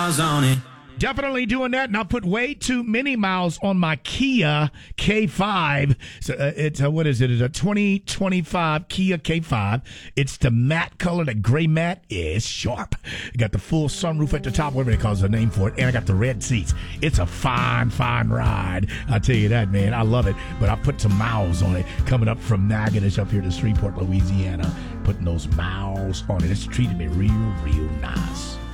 On it. Definitely doing that, and I put way too many miles on my Kia K5. So it's what is it? It's a 2025 Kia K5. It's the matte color, the gray matte. It's sharp. You got the full sunroof at the top, whatever they call the name for it, and I got the red seats. It's a fine ride. I tell you that, man. I love it. But I put some miles on it coming up from Natchitoches up here to Shreveport, Louisiana. Putting those miles on it. It's treated me real nice.